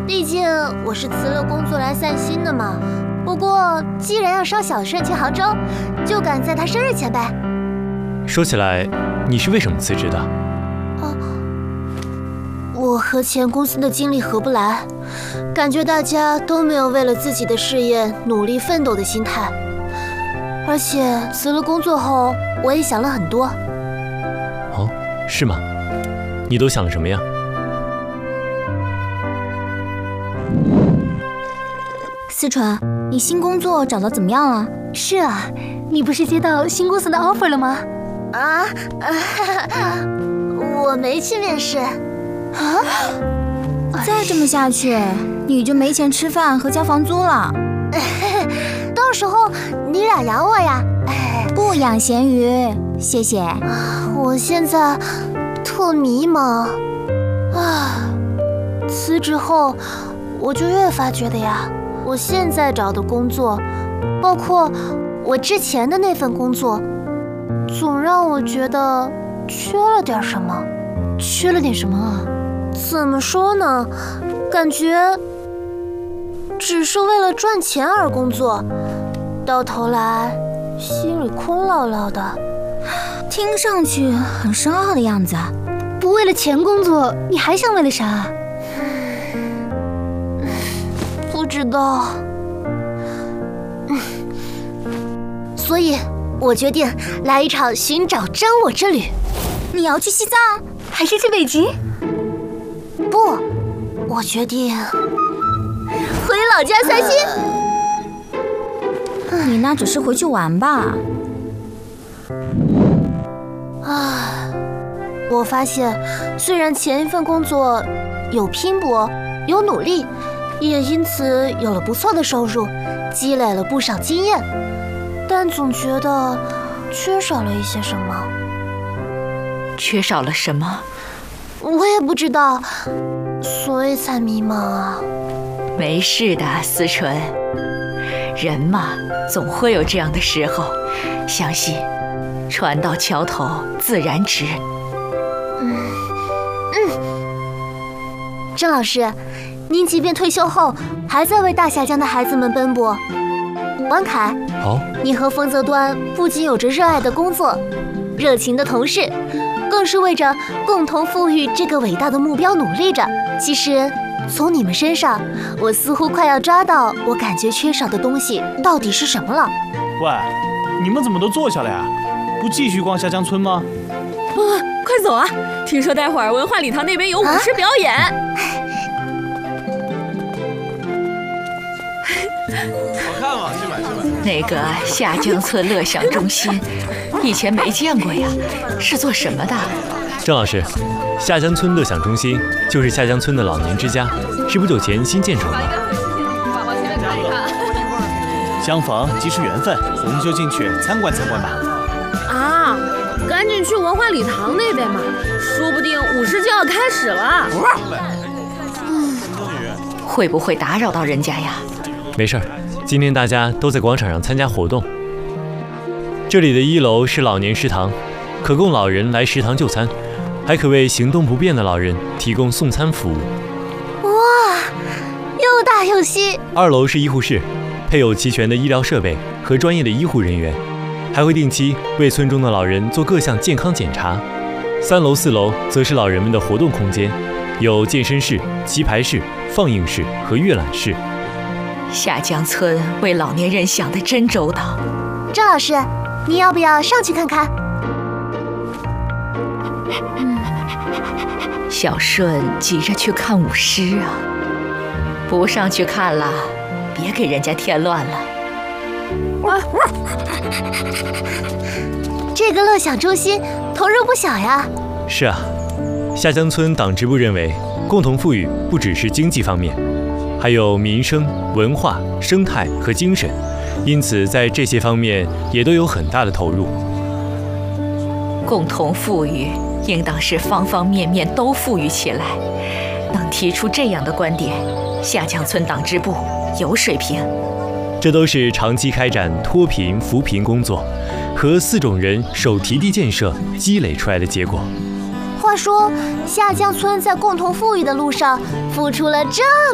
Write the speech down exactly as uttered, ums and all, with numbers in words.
毕竟我是辞了工作来散心的嘛。不过既然要捎小顺去杭州，就赶在他生日前呗。 说起来，你是为什么辞职的？ 哦，我和前公司的经理合不来，感觉大家都没有为了自己的事业努力奋斗的心态。而且辞了工作后，我也想了很多。 哦，是吗？你都想了什么呀？ 思纯，你新工作找得怎么样了？ 是啊，你不是接到新公司的 offer 了吗？ 啊，啊我没去面试。 啊！再这么下去，你就没钱吃饭和交房租了。 到时候你俩养我呀？ 不养咸鱼，谢谢。 我现在特迷茫啊！辞职后，我就越发觉得呀。我现在找的工作，包括我之前的那份工作，总让我觉得缺了点什么。 缺了点什么啊？ 怎么说呢？感觉只是为了赚钱而工作，到头来心里空落落的。 听上去很深奥的样子。 不为了钱工作，你还想为了啥？ 不知道，所以我决定来一场寻找真我之旅。 你要去西藏， 还是去北极？ 不，我决定回老家散心。 呃、你那只是回去玩吧？ 啊，我发现，虽然前一份工作有拼搏，有努力。也因此有了不错的收入，积累了不少经验，但总觉得缺少了一些什么。 缺少了什么？ 我也不知道，所以才迷茫啊。 没事的，思纯，人嘛，总会有这样的时候。相信，船到桥头自然直。 嗯嗯，郑老师。您即便退休后，还在为大峡江的孩子们奔波。王凯， 好， 你和丰泽端不仅有着热爱的工作、热情的同事，更是为着共同富裕这个伟大的目标努力着。其实，从你们身上，我似乎快要抓到我感觉缺少的东西到底是什么了。 喂，你们怎么都坐下了呀？不继续逛下江村吗？ 啊，快走啊！听说待会儿文化礼堂那边有舞狮表演。啊好看吗？去买去买。 那个下江村乐享中心，以前没见过呀，是做什么的？ 郑老师，下江村乐享中心就是下江村的老年之家，是不久前新建成的。 相逢即是缘分，我们就进去参观参观吧。 啊，赶紧去文化礼堂那边嘛，说不定舞狮就要开始了。 嗯，会不会打扰到人家呀？ 没事儿，今天大家都在广场上参加活动。这里的一楼是老年食堂，可供老人来食堂就餐，还可为行动不便的老人提供送餐服务。 哇，又大又新。 二楼是医护室，配有齐全的医疗设备和专业的医护人员，还会定期为村中的老人做各项健康检查。三楼、四楼则是老人们的活动空间，有健身室、棋牌室、放映室和阅览室。 下江村为老年人想得真周到。 郑老师，你要不要上去看看？ 嗯，小顺急着去看舞狮啊，不上去看了，别给人家添乱了。 啊，这个乐享中心投入不小呀。 是啊，下江村党支部认为，共同富裕不只是经济方面，还有民生、文化、生态和精神，因此在这些方面也都有很大的投入。 共同富裕应当是方方面面都富裕起来，能提出这样的观点，下江村党支部有水平。 这都是长期开展脱贫扶贫工作和四种人手提地建设积累出来的结果。 话说，下江村在共同富裕的路上付出了这